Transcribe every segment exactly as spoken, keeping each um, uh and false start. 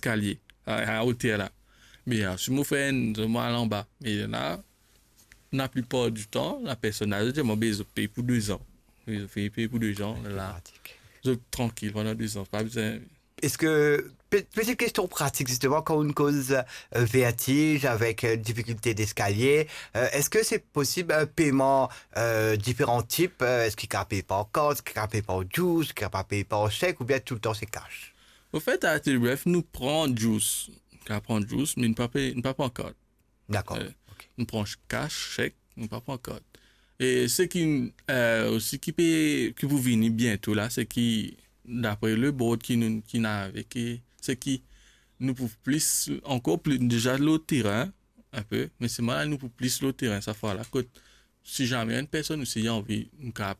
escalier à, à hauteur là. Mais euh, si je fais un moi en bas, mais là, la plupart du temps, la personne a dit, moi, je paye pour deux ans. Je paye pour deux ans, là. Je suis tranquille pendant deux ans, pas besoin. Est-ce que, petite question pratique, justement, quand on cause euh, vertige avec euh, difficulté d'escalier, euh, est-ce que c'est possible un paiement euh, différents types? euh, Est-ce qu'il est capable par carte, est-ce qu'il est capable par juice, est-ce qu'il est capable par chèque, ou bien tout le temps c'est cash? Au fait, à T B F, nous prenons juice. Nous prenons juice, mais nous ne prenons pas en carte. D'accord. Euh, Okay. Nous prenons cash, chèque, nous ne prenons pas en carte. Et ce qui, euh, aussi qui peut, qui vous venir bientôt là, c'est qui, d'après le board qui nous, qui n'a avec, c'est qui nous pouvons plus, encore plus, déjà le terrain, un peu, mais c'est mal, nous pouvons plus le terrain, ça fait là, que si jamais une personne aussi a envie,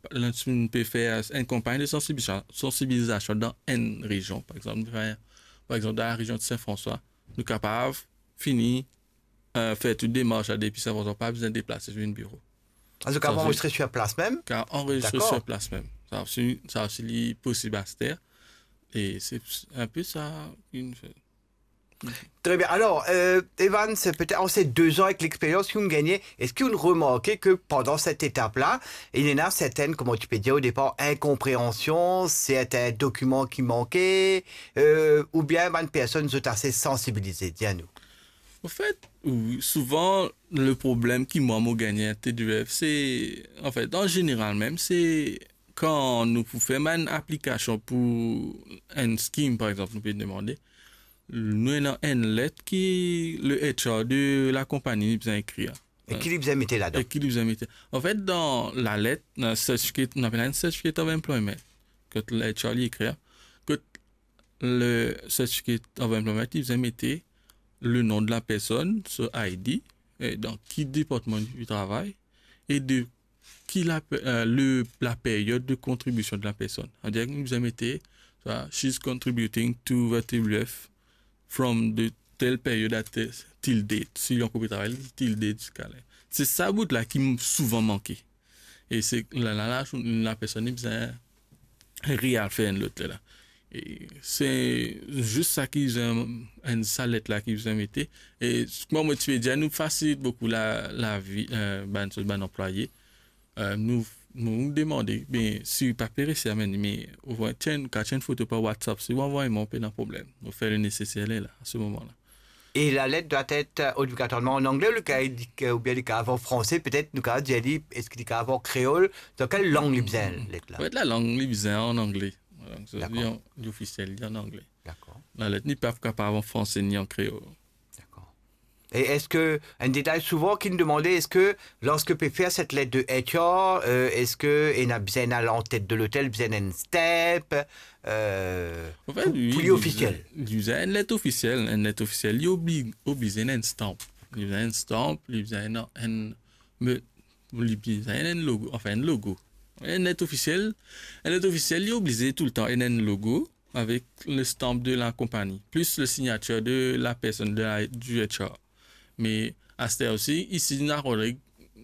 on peut faire une campagne de sensibilisation, sensibilisation dans une région, par exemple, par exemple, dans la région de Saint-François, nous sommes capables, finir, euh, faire toute démarche à depuis Saint-François, pas besoin de déplacer sur un bureau. En tout cas, enregistrer sur place même? Car enregistrer sur place même. Ça aussi, ça aussi possible à se faire. Et c'est un peu ça qu'une fait. Très bien. Alors, euh, Evan, c'est peut-être en ces deux ans avec l'expérience que vous gagnez, est-ce que vous remarquez que pendant cette étape-là, il y en a certaines, comment tu peux dire au départ, incompréhensions, certains documents qui manquaient, euh, ou bien une personne sont assez sensibilisée? Dis-nous. En fait, oui, souvent, le problème qui moi m'a gagné à T deux F, c'est, en fait, en général même, c'est quand nous faisons une application pour un scheme, par exemple, nous pouvons demander, nous avons une lettre qui le H R de la compagnie nous a écrit. Et qui vous a mis là-dedans? Et qui nous a mis. En fait, dans la lettre, dans le certificate, on appelle un certificate of employment, que le H R écrit, que le certificate of employment, il vous a mis le nom de la personne, ce I D, et dans qui département du travail, et de qui la, euh, le, la période de contribution de la personne. C'est-à-dire que nous avons été, she's contributing to the T W F from the telle période à telle, till date. Si on peut travailler, till date jusqu'à là. C'est ça bout là qui m'a souvent manqué. Et c'est là, là, là, la personne, il a rien fait l'autre là. Et c'est juste ça qu'ils ont, une salette là qu'ils ont mis. Et moi, moi, tu veux dire, nous facilite beaucoup la, la vie, euh, ben, ben, employé. Euh, nous, nous demandons, bien, si pas réussi à mener, mais, on voit, tiens, quand tu as une photo par WhatsApp, si vous envoyez mon peu, un problème. On fait le nécessaire là, à ce moment-là. Et la lettre doit être obligatoirement en anglais, le cas, ou bien le cas en français, peut-être, nous cas, est-ce qu'il y a en créole? Dans quelle langue les besoin, lettre là? Ouais, la langue, les besoin en anglais. Donc, l'officiel, il est en anglais. D'accord. La lettre n'est pas capable en français ni en créole. D'accord. Et est-ce que, un détail souvent qui nous demandait, est-ce que lorsque peut faire cette lettre de H R, euh, est-ce qu'il a besoin d'aller en tête de l'hôtel, besoin d'un step, euh, en fait, lui, pour lui officiel? Il a une lettre officielle, une lettre officielle, il oblige, oblige un stamp. Il a un stamp, il a un, un, il a un logo, enfin un logo. Une lettre officielle, une lettre officielle, il est obligé tout le temps un logo avec le stamp de la compagnie, plus le signature de la personne de la, du H R. Mais à ce aussi, ici, dans Rodrigue,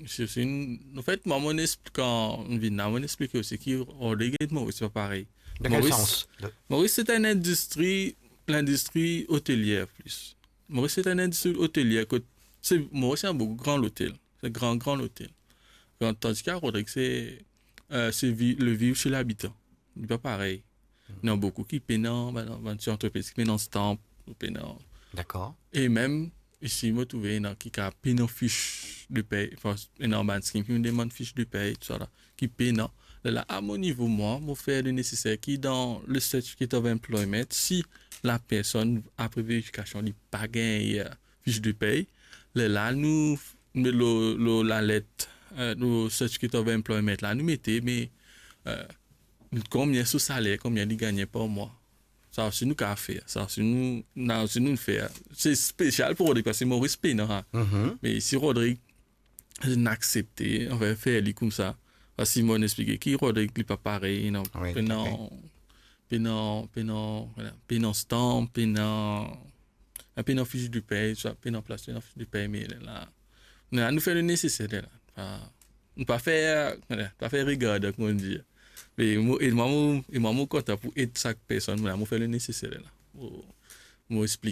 en fait, moi, mon explique, quand on vient, on explique aussi que Rodrigue et Maurice, c'est pas pareil. Dans quel sens? Maurice, c'est une industrie, l'industrie hôtelière, plus. Maurice, c'est une industrie hôtelière. C'est, Maurice, c'est un beau grand hôtel. C'est un grand, grand hôtel. Tandis qu'à Rodrigue, c'est, euh, c'est vi, le vivre chez l'habitant. C'est pas pareil. Il y en a beaucoup qui peinent dans une entreprise, qui peinent dans Stamp, peinent. D'accord. Et même, ici, je me trouve dans qui a payé nos fiches de paie, enfin, un ban scheme qui me demande fiches de paie, tout ça, là, qui paye, non. Là, à mon niveau, moi, je fais le nécessaire qui, dans le certificate of employment, si la personne, après vérification, n'a pas gagné fiche de paie, là, nous, le, le, la lettre, euh, le certificate of employment, là, nous mettons, mais, euh, combien sous salaire, combien il gagne par mois. Ça aussi nous qu'à faire. Ça aussi nous, non, aussi nous faire. C'est spécial pour Rodrigue parce que c'est mon respect, non? Mm-hmm. Mais si Rodrigue n'accepte, on va faire lui comme ça. Parce que Simon expliqué qui Rodrigue n'est pas pareil, non? Oui, pénant, pénant, pénant, voilà, pénant stamp, pénant, un pénant fiche de paie, soit pénant place, pénant fiche de paie, mais là, là, nous faisons le nécessaire, là. Enfin, ne pas faire, voilà, pas faire regarder, comme on dit. Mais moi, et moi, et moi, content pour aider chaque personne, moi, faire le nécessaire là. Moi, expliquer.